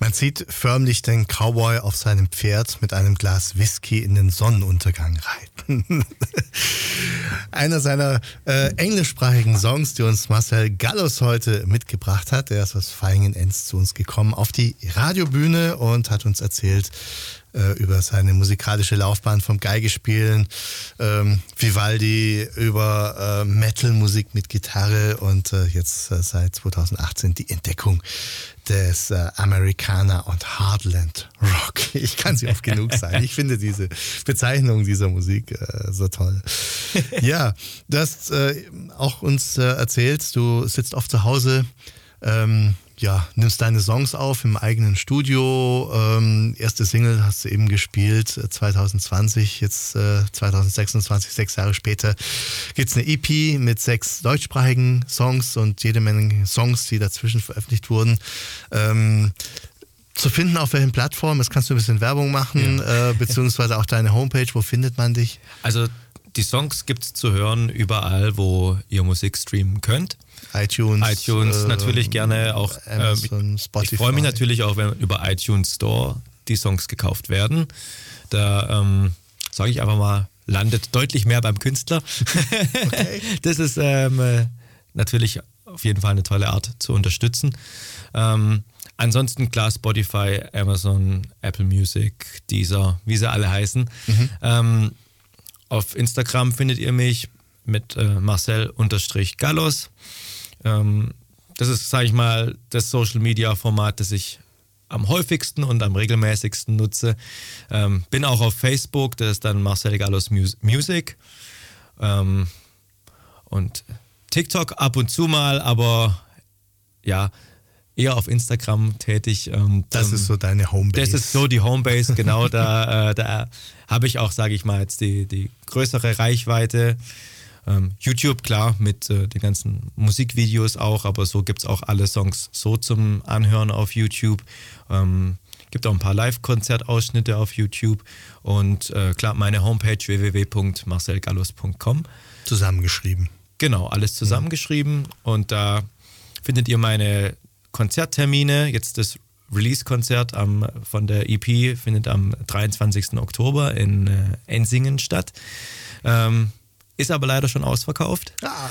Man sieht förmlich den Cowboy auf seinem Pferd mit einem Glas Whisky in den Sonnenuntergang reiten. Einer seiner englischsprachigen Songs, die uns Marcel Gallus heute mitgebracht hat, der ist aus Vaihingen-Enz zu uns gekommen auf die Radiobühne und hat uns erzählt über seine musikalische Laufbahn vom Geigespielen, Vivaldi, über Metal-Musik mit Gitarre und jetzt seit 2018 die Entdeckung des Americana und Heartland Rock. Ich kann sie oft genug sagen. Ich finde diese Bezeichnung dieser Musik so toll. Ja, du hast auch uns erzählt, du sitzt oft zu Hause, nimmst deine Songs auf im eigenen Studio. Erste Single hast du eben gespielt, 2020, jetzt 2026, 6 Jahre später, gibt's eine EP mit 6 deutschsprachigen Songs und jede Menge Songs, die dazwischen veröffentlicht wurden. Zu finden auf welchen Plattformen? Jetzt kannst du ein bisschen Werbung machen, beziehungsweise auch deine Homepage. Wo findet man dich? Also die Songs gibt's zu hören überall, wo ihr Musik streamen könnt. iTunes natürlich gerne auch. Amazon, Spotify. Ich freue mich natürlich auch, wenn über iTunes Store die Songs gekauft werden. Da sage ich einfach mal, landet deutlich mehr beim Künstler. Okay. Das ist natürlich auf jeden Fall eine tolle Art zu unterstützen. Ansonsten klar Spotify, Amazon, Apple Music, Deezer, wie sie alle heißen. Auf Instagram findet ihr mich mit Marcel_Gallos. Das ist, sage ich mal, das Social-Media-Format, das ich am häufigsten und am regelmäßigsten nutze. Bin auch auf Facebook, das ist dann Marcel Gallos Music. Und TikTok ab und zu mal, aber ja, eher auf Instagram tätig. Das ist so deine Homebase. Das ist so die Homebase, genau. Da habe ich auch, sage ich mal, jetzt die größere Reichweite. YouTube, klar, mit den ganzen Musikvideos auch, aber so gibt es auch alle Songs so zum Anhören auf YouTube. Gibt auch ein paar Live-Konzertausschnitte auf YouTube und klar, meine Homepage www.marcelgallus.com. Zusammengeschrieben. Genau, alles zusammengeschrieben und da findet ihr meine Konzerttermine. Jetzt das Release-Konzert von der EP findet am 23. Oktober in Ensingen statt. Ist aber leider schon ausverkauft.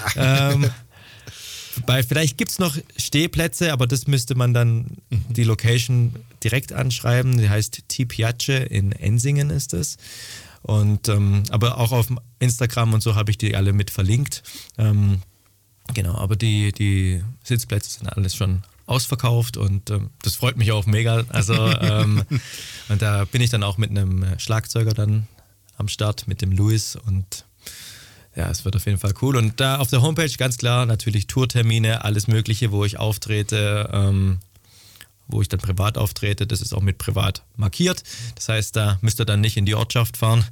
Vielleicht gibt es noch Stehplätze, aber das müsste man dann die Location direkt anschreiben. Die heißt Ti Piace in Ensingen ist es. Und aber auch auf Instagram und so habe ich die alle mit verlinkt. Genau, aber die Sitzplätze sind alles schon ausverkauft und das freut mich auch mega. Also und da bin ich dann auch mit einem Schlagzeuger dann am Start, mit dem Louis und ja, es wird auf jeden Fall cool. Und da auf der Homepage ganz klar natürlich Tourtermine, alles Mögliche, wo ich auftrete, wo ich dann privat auftrete. Das ist auch mit privat markiert. Das heißt, da müsst ihr dann nicht in die Ortschaft fahren.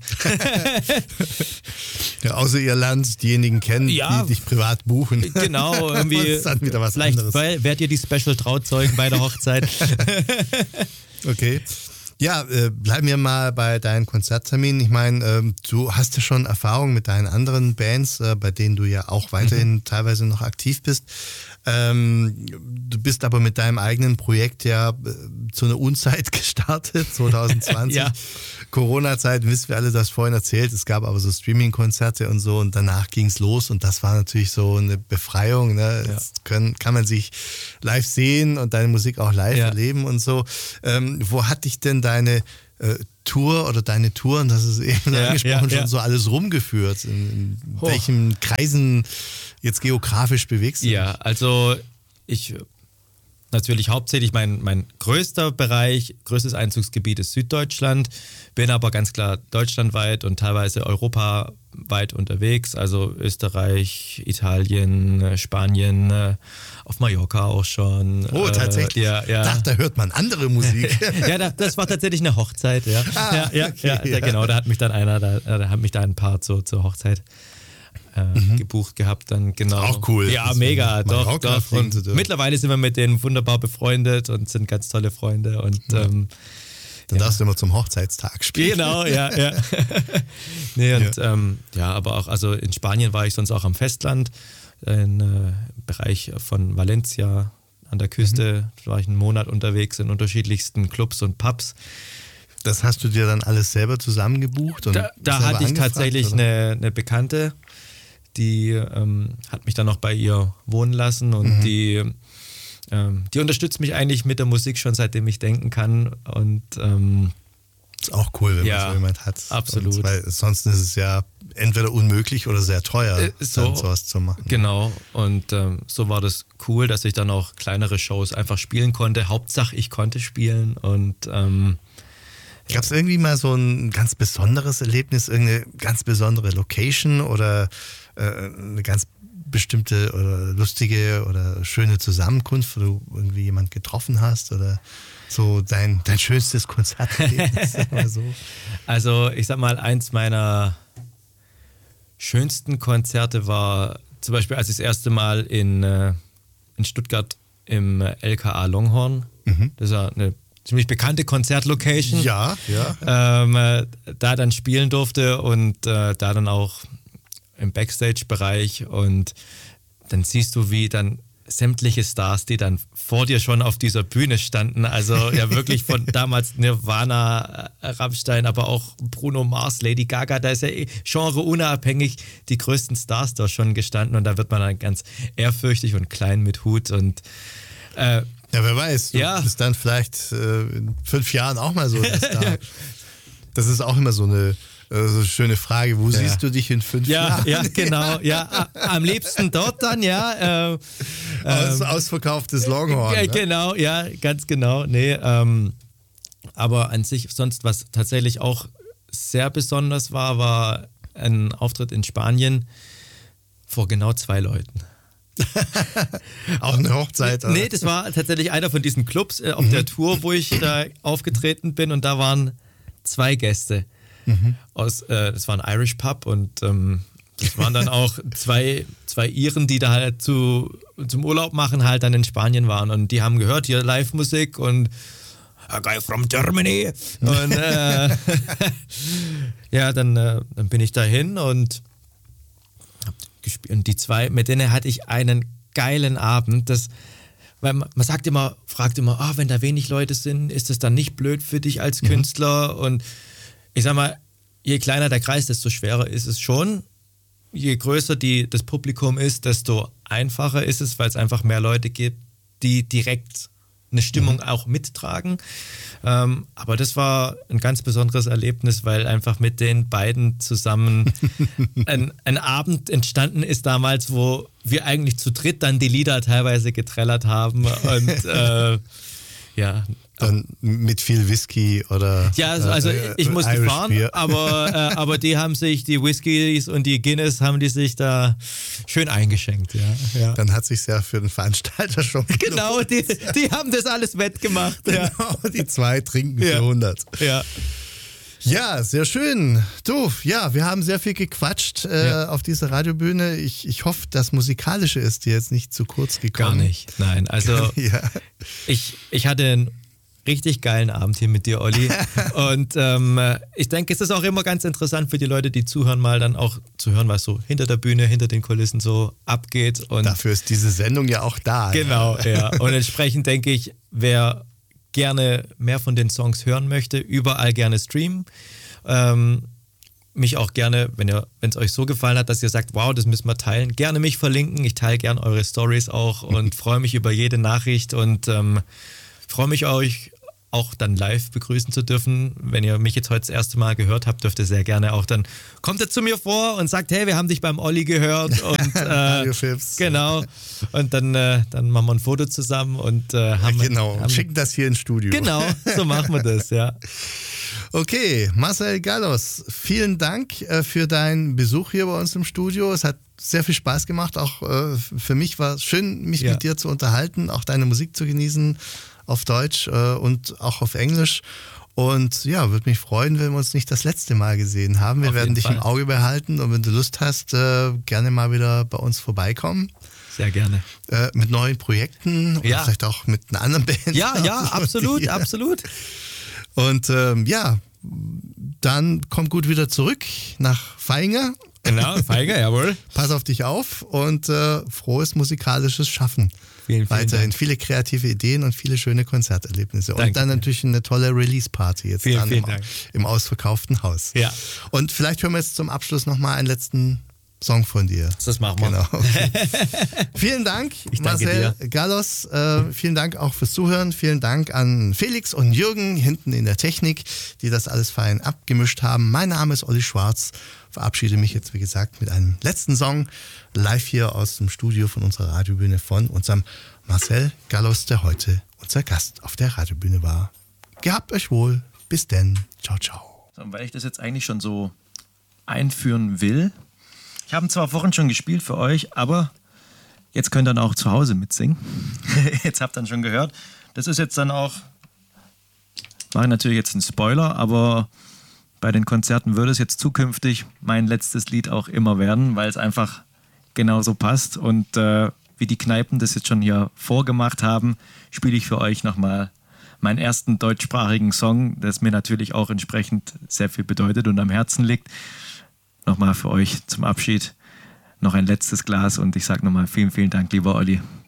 Ja, außer ihr lernt diejenigen kennen, die dich privat buchen. Genau, irgendwie. Das ist dann wieder was vielleicht anderes. Werdet ihr die Special-Trauzeugen bei der Hochzeit. Okay. Ja, bleiben wir mal bei deinen Konzertterminen. Ich meine, du hast ja schon Erfahrung mit deinen anderen Bands, bei denen du ja auch weiterhin teilweise noch aktiv bist. Du bist aber mit deinem eigenen Projekt ja zu einer Unzeit gestartet, 2020. Ja. Corona-Zeit, wissen wir alle, das vorhin erzählt. Es gab aber so Streaming-Konzerte und so und danach ging es los und das war natürlich so eine Befreiung. Ne? Ja. Jetzt kann man sich live sehen und deine Musik auch live erleben und so. Wo hat dich denn deine Tour oder deine Touren, das ist eben angesprochen, schon so alles rumgeführt? In welchen Kreisen jetzt geografisch bewegst du dich? Ja, also ich natürlich hauptsächlich mein größter Bereich, größtes Einzugsgebiet ist Süddeutschland, bin aber ganz klar deutschlandweit und teilweise europaweit unterwegs, also Österreich, Italien, Spanien, auf Mallorca auch schon. Oh, tatsächlich? Ja. Da hört man andere Musik. Ja, das war tatsächlich eine Hochzeit, ja. Genau, da hat mich dann ein Paar zur Hochzeit gebucht gehabt, dann genau. Auch cool. Ja, mega, doch. Und mittlerweile sind wir mit denen wunderbar befreundet und sind ganz tolle Freunde und dann darfst du immer zum Hochzeitstag spielen. Genau, ja. Nee, und aber auch, also in Spanien war ich sonst auch am Festland, im Bereich von Valencia, an der Küste, war ich einen Monat unterwegs in unterschiedlichsten Clubs und Pubs. Das hast du dir dann alles selber zusammengebucht? Und Da hatte ich tatsächlich eine Bekannte, die hat mich dann noch bei ihr wohnen lassen und die unterstützt mich eigentlich mit der Musik schon seitdem ich denken kann und ist auch cool, wenn man so jemand hat. Absolut. Und weil sonst ist es ja entweder unmöglich oder sehr teuer, sowas zu machen. Genau. Und so war das cool, dass ich dann auch kleinere Shows einfach spielen konnte. Hauptsache, ich konnte spielen. Und gab es irgendwie mal so ein ganz besonderes Erlebnis, irgendeine ganz besondere Location oder eine ganz bestimmte oder lustige oder schöne Zusammenkunft, wo du irgendwie jemand getroffen hast oder so dein schönstes Konzerterlebnis, sag mal so? Also ich sag mal, eins meiner schönsten Konzerte war zum Beispiel, als ich das erste Mal in Stuttgart im LKA Longhorn, das ist ja eine ziemlich bekannte Konzertlocation, da dann spielen durfte und da dann auch im Backstage-Bereich und dann siehst du, wie dann sämtliche Stars, die dann vor dir schon auf dieser Bühne standen, also ja wirklich von damals Nirvana, Rammstein, aber auch Bruno Mars, Lady Gaga, da ist ja genreunabhängig die größten Stars da schon gestanden und da wird man dann ganz ehrfürchtig und klein mit Hut und ja, wer weiß, du bist dann vielleicht in 5 Jahren auch mal so der Star. Das ist auch immer so eine schöne Frage. Wo siehst du dich in 5 Jahren? Ja, genau. Ja, am liebsten dort dann, ja. Ausverkauftes Longhorn. Ne? Genau, ja, ganz genau. Nee, aber an sich sonst, was tatsächlich auch sehr besonders war ein Auftritt in Spanien vor genau 2 Leuten. Auch eine Hochzeit? Oder? Nee, das war tatsächlich einer von diesen Clubs auf der Tour, wo ich da aufgetreten bin und da waren 2 Gäste. Das war ein Irish Pub und das waren dann auch zwei Iren, die da halt zum Urlaub machen halt dann in Spanien waren und die haben gehört, hier Live-Musik und a guy from Germany und ja, dann bin ich dahin und hab gespielt und die 2, mit denen hatte ich einen geilen Abend, weil man fragt immer, wenn da wenig Leute sind, ist das dann nicht blöd für dich als Künstler und ich sag mal, je kleiner der Kreis, desto schwerer ist es schon. Je größer das Publikum ist, desto einfacher ist es, weil es einfach mehr Leute gibt, die direkt eine Stimmung auch mittragen. Aber das war ein ganz besonderes Erlebnis, weil einfach mit den beiden zusammen ein Abend entstanden ist damals, wo wir eigentlich zu dritt dann die Lieder teilweise getrellert haben und ja. Dann mit viel Whisky oder. Ja, also ich musste Irish fahren, Beer. aber die haben sich, die Whiskys und die Guinness haben die sich da schön eingeschenkt. Ja. Dann hat sich ja für den Veranstalter schon gelohnt. Genau, die haben das alles wettgemacht. Ja. Genau, die 2 trinken für 100. Ja. Ja, sehr schön. Du, ja, wir haben sehr viel gequatscht auf dieser Radiobühne. Ich hoffe, das Musikalische ist dir jetzt nicht zu kurz gekommen. Gar nicht, nein. Also ich hatte einen richtig geilen Abend hier mit dir, Olli. Und ich denke, es ist auch immer ganz interessant für die Leute, die zuhören, mal dann auch zu hören, was so hinter der Bühne, hinter den Kulissen so abgeht. Und dafür ist diese Sendung ja auch da. Genau, ja. Und entsprechend denke ich, wer gerne mehr von den Songs hören möchte, überall gerne streamen. Mich auch gerne, wenn es euch so gefallen hat, dass ihr sagt, wow, das müssen wir teilen, gerne mich verlinken. Ich teile gerne eure Stories auch und freue mich über jede Nachricht und freue mich, euch auch dann live begrüßen zu dürfen. Wenn ihr mich jetzt heute das erste Mal gehört habt, dürft ihr sehr gerne auch dann, kommt ihr zu mir vor und sagt, hey, wir haben dich beim Olli gehört und genau. Und dann machen wir ein Foto zusammen und schicken das hier ins Studio. Genau, so machen wir das, ja. Okay, Marcel Gallos, vielen Dank für deinen Besuch hier bei uns im Studio. Es hat sehr viel Spaß gemacht. Auch für mich war es schön, mich mit dir zu unterhalten, auch deine Musik zu genießen auf Deutsch und auch auf Englisch. Und ja, würde mich freuen, wenn wir uns nicht das letzte Mal gesehen haben. Wir werden dich im Auge behalten und wenn du Lust hast, gerne mal wieder bei uns vorbeikommen. Sehr gerne. Mit neuen Projekten oder vielleicht auch mit einer anderen Band. Ja, absolut, absolut. Und dann kommt gut wieder zurück nach Vaihingen. Genau, Feige, jawohl. Pass auf dich auf und frohes musikalisches Schaffen. Vielen Weiterhin Dank. viele kreative Ideen und viele schöne Konzerterlebnisse. Danke Und dann dir. natürlich eine tolle Release-Party jetzt Vielen, dann vielen Dank. im ausverkauften Haus. Ja. Und vielleicht hören wir jetzt zum Abschluss nochmal einen letzten Song von dir. Das machen wir. Genau. Okay. Vielen Dank, Ich danke Marcel dir. Gallos. Vielen Dank auch fürs Zuhören. Vielen Dank an Felix und Jürgen hinten in der Technik, die das alles fein abgemischt haben. Mein Name ist Olli Schwarz. Verabschiede mich jetzt, wie gesagt, mit einem letzten Song live hier aus dem Studio von unserer Radiobühne von unserem Marcel Gallos, der heute unser Gast auf der Radiobühne war. Gehabt euch wohl. Bis denn. Ciao, ciao. So, und weil ich das jetzt eigentlich schon so einführen will, ich habe zwar vorhin schon gespielt für euch, aber jetzt könnt ihr dann auch zu Hause mitsingen. Jetzt habt ihr dann schon gehört. Das ist jetzt dann auch, mache natürlich jetzt einen Spoiler, aber bei den Konzerten würde es jetzt zukünftig mein letztes Lied auch immer werden, weil es einfach genauso passt. Und wie die Kneipen das jetzt schon hier vorgemacht haben, spiele ich für euch nochmal meinen ersten deutschsprachigen Song, das mir natürlich auch entsprechend sehr viel bedeutet und am Herzen liegt. Nochmal für euch zum Abschied noch ein letztes Glas und ich sage nochmal vielen, vielen Dank, lieber Olli.